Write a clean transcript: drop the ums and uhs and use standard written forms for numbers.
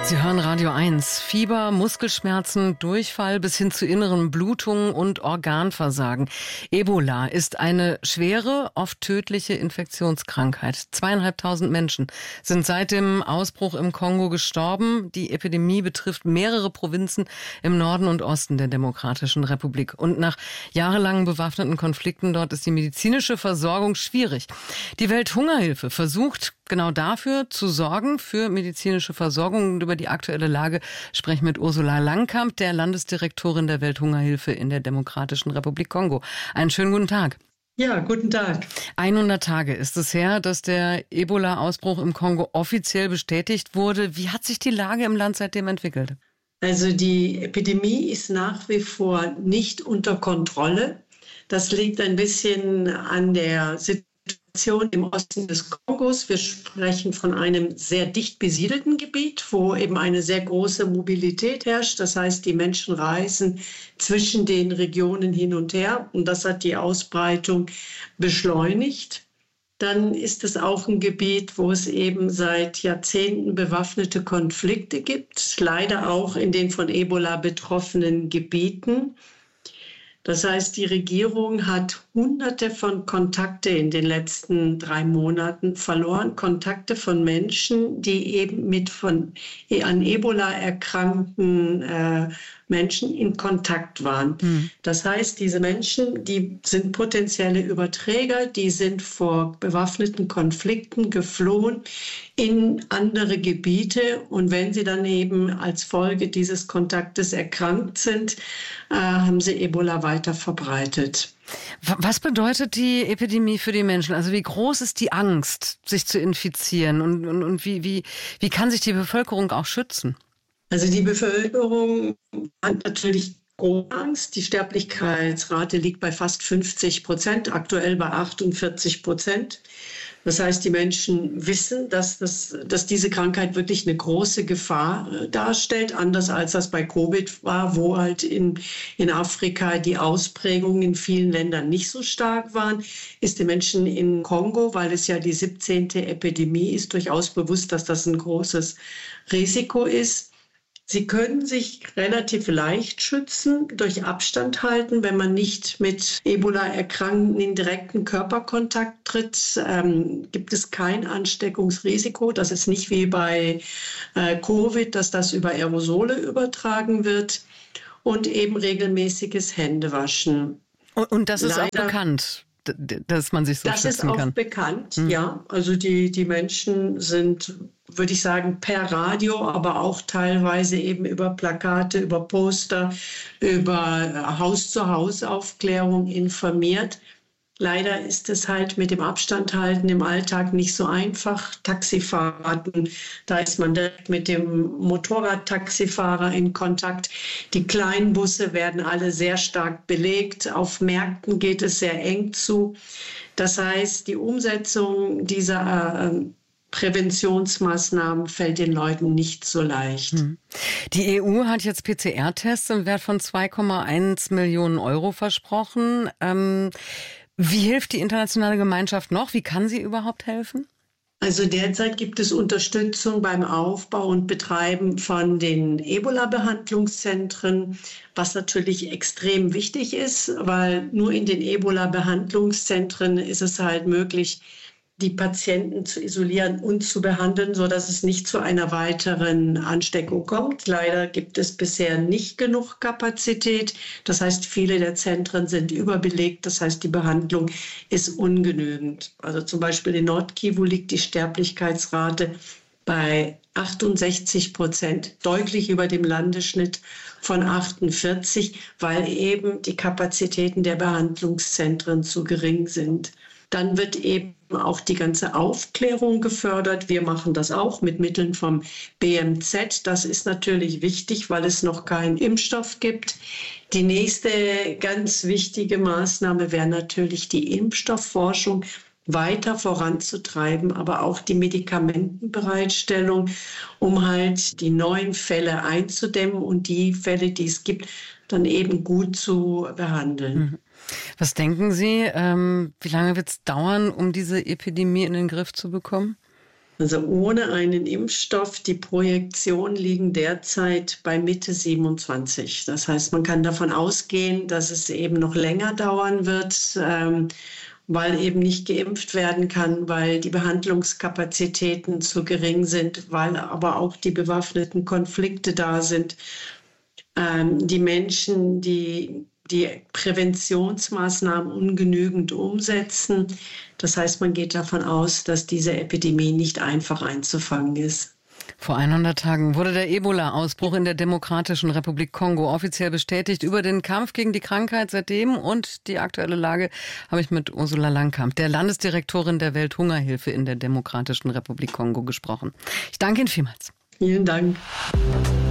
Sie hören Radio 1. Fieber, Muskelschmerzen, Durchfall bis hin zu inneren Blutungen und Organversagen. Ebola ist eine schwere, oft tödliche Infektionskrankheit. 2.500 Menschen sind seit dem Ausbruch im Kongo gestorben. Die Epidemie betrifft mehrere Provinzen im Norden und Osten der Demokratischen Republik. Und nach jahrelangen bewaffneten Konflikten dort ist die medizinische Versorgung schwierig. Die Welthungerhilfe versucht genau dafür zu sorgen, für medizinische Versorgung. Und über die aktuelle Lage spreche ich mit Ursula Langkamp, der Landesdirektorin der Welthungerhilfe in der Demokratischen Republik Kongo. Einen schönen guten Tag. Ja, guten Tag. 100 Tage ist es her, dass der Ebola-Ausbruch im Kongo offiziell bestätigt wurde. Wie hat sich die Lage im Land seitdem entwickelt? Also die Epidemie ist nach wie vor nicht unter Kontrolle. Das liegt ein bisschen an der Situation im Osten des Kongos. Wir sprechen von einem sehr dicht besiedelten Gebiet, wo eben eine sehr große Mobilität herrscht. Das heißt, die Menschen reisen zwischen den Regionen hin und her und das hat die Ausbreitung beschleunigt. Dann ist es auch ein Gebiet, wo es eben seit Jahrzehnten bewaffnete Konflikte gibt, leider auch in den von Ebola betroffenen Gebieten. Das heißt, die Regierung hat Hunderte von Kontakte in den letzten 3 Monaten verloren. Kontakte von Menschen, die eben mit an Ebola erkrankten Menschen in Kontakt waren. Das heißt, diese Menschen, die sind potenzielle Überträger, die sind vor bewaffneten Konflikten geflohen in andere Gebiete. Und wenn sie dann eben als Folge dieses Kontaktes erkrankt sind, haben sie Ebola weiter verbreitet. Was bedeutet die Epidemie für die Menschen? Also wie groß ist die Angst, sich zu infizieren? Und wie kann sich die Bevölkerung auch schützen? Also die Bevölkerung hat natürlich große Angst. Die Sterblichkeitsrate liegt bei fast 50%, aktuell bei 48%. Das heißt, die Menschen wissen, dass diese Krankheit wirklich eine große Gefahr darstellt, anders als das bei Covid war, wo halt in Afrika die Ausprägungen in vielen Ländern nicht so stark waren, ist den Menschen in Kongo, weil es ja die 17. Epidemie ist, durchaus bewusst, dass das ein großes Risiko ist. Sie können sich relativ leicht schützen durch Abstand halten, wenn man nicht mit Ebola-Erkrankten in direkten Körperkontakt tritt. Gibt es kein Ansteckungsrisiko. Das ist nicht wie bei Covid, dass das über Aerosole übertragen wird. Und eben regelmäßiges Händewaschen. Und das ist leider auch bekannt, dass man sich so schützen kann. Das ist auch bekannt, ja. Also die Menschen sind, würde ich sagen, per Radio, aber auch teilweise eben über Plakate, über Poster, über Haus-zu-Haus-Aufklärung informiert. Leider ist es halt mit dem Abstand halten im Alltag nicht so einfach. Taxifahrten, da ist man direkt mit dem Motorradtaxifahrer in Kontakt. Die kleinen Busse werden alle sehr stark belegt. Auf Märkten geht es sehr eng zu. Das heißt, die Umsetzung dieser Präventionsmaßnahmen fällt den Leuten nicht so leicht. Die EU hat jetzt PCR-Tests im Wert von 2,1 Millionen Euro versprochen. Wie hilft die internationale Gemeinschaft noch? Wie kann sie überhaupt helfen? Also derzeit gibt es Unterstützung beim Aufbau und Betreiben von den Ebola-Behandlungszentren, was natürlich extrem wichtig ist, weil nur in den Ebola-Behandlungszentren ist es halt möglich, die Patienten zu isolieren und zu behandeln, sodass es nicht zu einer weiteren Ansteckung kommt. Leider gibt es bisher nicht genug Kapazität. Das heißt, viele der Zentren sind überbelegt. Das heißt, die Behandlung ist ungenügend. Also zum Beispiel in Nord-Kivu liegt die Sterblichkeitsrate bei 68%, deutlich über dem Landesschnitt von 48%, weil eben die Kapazitäten der Behandlungszentren zu gering sind. Dann wird eben auch die ganze Aufklärung gefördert. Wir machen das auch mit Mitteln vom BMZ. Das ist natürlich wichtig, weil es noch keinen Impfstoff gibt. Die nächste ganz wichtige Maßnahme wäre natürlich die Impfstoffforschung weiter voranzutreiben, aber auch die Medikamentenbereitstellung, um halt die neuen Fälle einzudämmen und die Fälle, die es gibt, dann eben gut zu behandeln. Was denken Sie, wie lange wird es dauern, um diese Epidemie in den Griff zu bekommen? Also ohne einen Impfstoff, die Projektionen liegen derzeit bei Mitte 27. Das heißt, man kann davon ausgehen, dass es eben noch länger dauern wird, weil eben nicht geimpft werden kann, weil die Behandlungskapazitäten zu gering sind, weil aber auch die bewaffneten Konflikte da sind. Die Menschen, die Präventionsmaßnahmen ungenügend umsetzen. Das heißt, man geht davon aus, dass diese Epidemie nicht einfach einzufangen ist. Vor 100 Tagen wurde der Ebola-Ausbruch in der Demokratischen Republik Kongo offiziell bestätigt. Über den Kampf gegen die Krankheit seitdem und die aktuelle Lage habe ich mit Ursula Langkamp, der Landesdirektorin der Welthungerhilfe in der Demokratischen Republik Kongo, gesprochen. Ich danke Ihnen vielmals. Vielen Dank.